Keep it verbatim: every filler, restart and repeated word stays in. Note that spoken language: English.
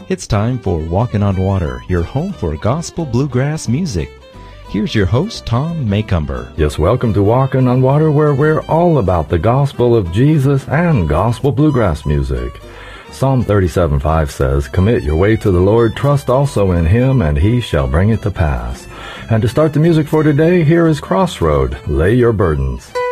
It's time for Walking on Water, your home for gospel bluegrass music. Here's your host, Tom Macumber. Yes, welcome to Walking on Water, where we're all about the gospel of Jesus and gospel bluegrass music. Psalm thirty-seven five says, "Commit your way to the Lord, trust also in Him, and He shall bring it to pass." And to start the music for today, here is Crossroad, Lay Your Burdens.